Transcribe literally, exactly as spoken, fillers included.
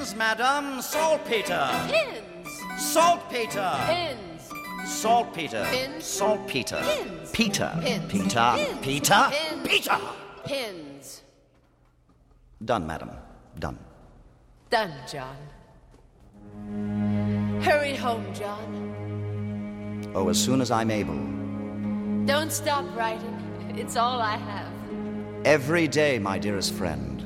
Madam, saltpeter. Pins. Saltpeter. Pins. Saltpeter. Pins. Saltpeter. Pins. Peter. Pins. Peter. Pins. Peter. Pins. Peter. Pins. Done, madam. Done. Done, John. Hurry home, John. Oh, as soon as I'm able. Don't stop writing. It's all I have. Every day, my dearest friend.